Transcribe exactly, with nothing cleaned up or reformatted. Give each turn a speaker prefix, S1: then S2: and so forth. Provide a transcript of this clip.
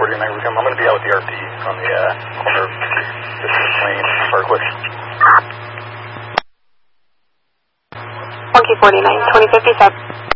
S1: forty-nine, I'm going to be out with the R P on the uh, corner of Distance Lane, Parkwood.
S2: one Q forty-nine, twenty fifty-seven.